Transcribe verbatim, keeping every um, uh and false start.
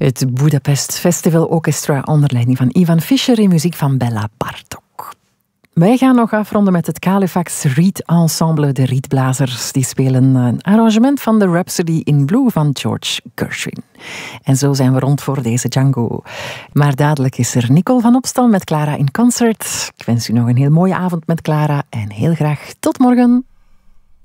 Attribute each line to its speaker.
Speaker 1: Het Budapest Festival Orchestra onder leiding van Ivan Fischer in muziek van Bella Bartok. Wij gaan nog afronden met het Califax Reed Ensemble, de Rietblazers. Die spelen een arrangement van de Rhapsody in Blue van George Gershwin. En zo zijn we rond voor deze Django. Maar dadelijk is er Nicole van Opstal met Clara in Concert. Ik wens u nog een heel mooie avond met Clara en heel graag tot morgen.